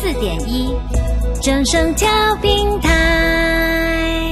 104.1正声调频台。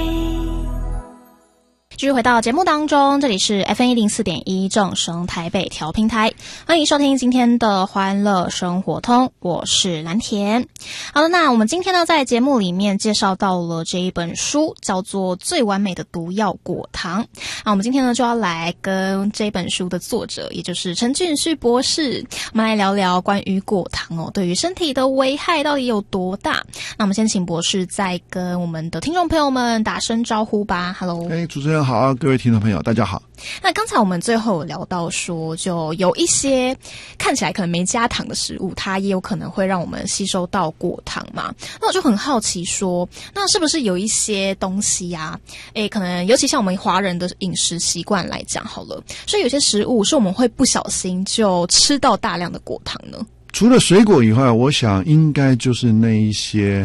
继续回到节目当中，这里是 FM104.1 正声台北调频台，欢迎收听今天的欢乐生活通，我是蓝田。好了，那我们今天呢在节目里面介绍到了这一本书，叫做《最完美的毒药果糖》。那我们今天呢就要来跟这本书的作者，也就是陈俊旭博士，我们来聊聊关于果糖对于身体的危害到底有多大。那我们先请博士再跟我们的听众朋友们打声招呼吧。 Hello， 主持人好，各位听众朋友大家好。 那刚才我们最后有聊到说，就有一些看起来可能没加糖的食物，它也有可能会让我们吸收到果糖嘛。那我就很好奇说，那是不是有一些东西啊，可能尤其像我们华人的饮食习惯来讲好了，所以有些食物是我们会不小心就吃到大量的果糖呢？ 除了水果以外，我想应该就是那些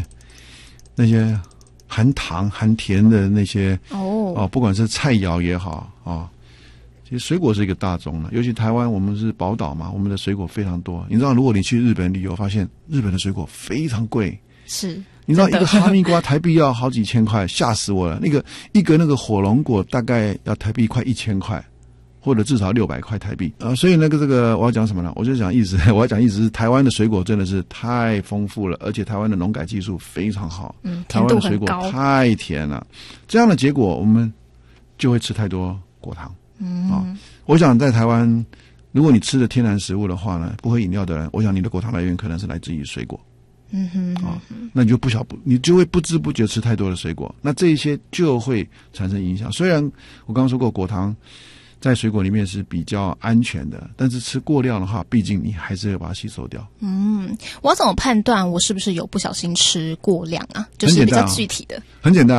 含糖含甜的那些不管是菜肴也好其实水果是一个大宗了，尤其台湾我们是宝岛嘛，我们的水果非常多。你知道，如果你去日本旅游，发现日本的水果非常贵， 是你知道一个哈密瓜台币要好几千块，吓死我了。一个那个火龙果大概要台币快1000块，或者至少600块台币所以这个我要讲什么呢？我要讲意思是台湾的水果真的是太丰富了，而且台湾的农改技术非常好，台湾的水果太甜了，这样的结果我们就会吃太多果糖。我想在台湾，如果你吃的天然食物的话呢，不喝饮料的人，我想你的果糖来源可能是来自于水果。那你就会不知不觉吃太多的水果，那这一些就会产生影响。虽然我刚刚说过果糖在水果里面是比较安全的，但是吃过量的话，毕竟你还是会把它吸收掉。 我要怎么判断我是不是有不小心吃过量啊？就是比较具体的。 很简单。